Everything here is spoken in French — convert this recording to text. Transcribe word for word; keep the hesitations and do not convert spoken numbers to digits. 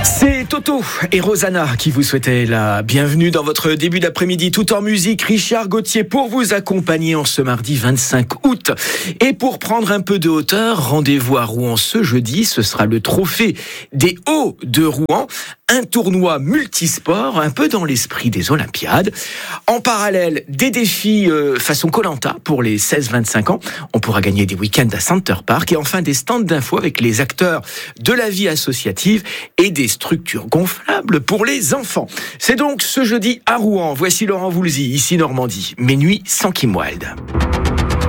C'est Toto et Rosanna qui vous souhaitaient la bienvenue dans votre début d'après-midi tout en musique. Richard Gauthier pour vous accompagner en ce mardi vingt-cinq août. Et pour prendre un peu de hauteur, rendez-vous à Rouen ce jeudi. Ce sera le trophée des Hauts de Rouen. Un tournoi multisport, un peu dans l'esprit des Olympiades. En parallèle, des défis euh, façon Koh-Lanta pour les seize vingt-cinq ans. On pourra gagner des week-ends à Center Park. Et enfin, des stands d'infos avec les acteurs de la vie associative et des structures gonflables pour les enfants. C'est donc ce jeudi à Rouen. Voici Laurent Voulzy, ici Normandie. Mes nuits sans Kim Wilde.